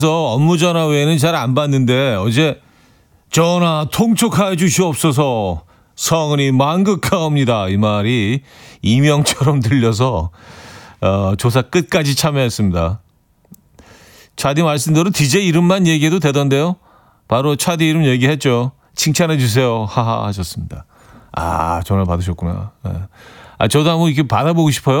업무 전화 외에는 잘 안 받는데 어제 전화 통촉하여 주시옵소서 성은이 만극하옵니다. 이 말이 이명처럼 들려서 조사 끝까지 참여했습니다. 차디 말씀대로 DJ 이름만 얘기해도 되던데요. 바로 차디 이름 얘기했죠. 칭찬해 주세요. 하하 하셨습니다. 아 전화 받으셨구나. 네. 아 저도 한번 이렇게 받아보고 싶어요.